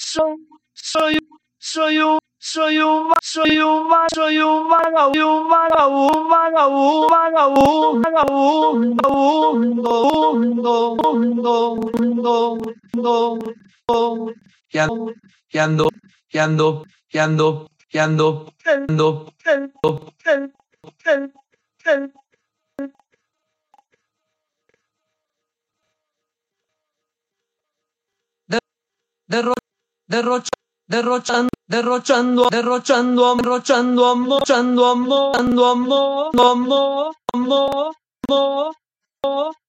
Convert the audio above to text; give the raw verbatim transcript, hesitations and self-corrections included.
soy, soy, soy un, soy un, soy un, va- soy un vagabundo, vagabundo, vagabundo, vagabundo, vagabundo, vagabundo, vagabundo, y ando, y ando, y ando, y ando, y ando, ando, ando, ando, ando, ando. derro, derrocha, derrochan, derrochando, derrochando, am- derrochando amor, derrochando amor, amor, amor, amor, amor, amor,